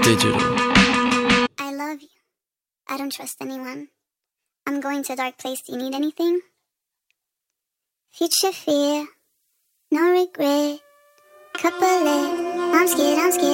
메시지로. I love you. I don't trust anyone. I'm going to a dark place. Do you need anything? Future fear, no regret. Couple it. I'm scared,